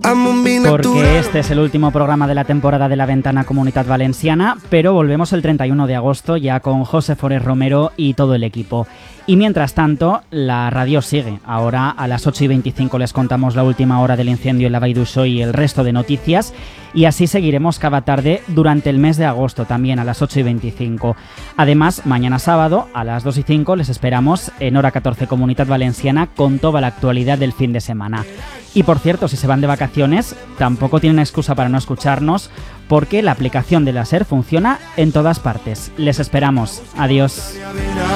Porque este es el último programa de la temporada de la Ventana Comunitat Valenciana, pero volvemos el 31 de agosto ya con José Forés Romero y todo el equipo. Y mientras tanto, la radio sigue. Ahora a las 8:25 les contamos la última hora del incendio en la Vall d'Uixó y el resto de noticias. Y así seguiremos cada tarde durante el mes de agosto, también a las 8:25. Además, mañana sábado a las 2:05 les esperamos en Hora 14 Comunitat Valenciana con toda la actualidad del fin de semana. Y por cierto, si se van de vacaciones, tampoco tienen excusa para no escucharnos, porque la aplicación de la SER funciona en todas partes. Les esperamos. Adiós.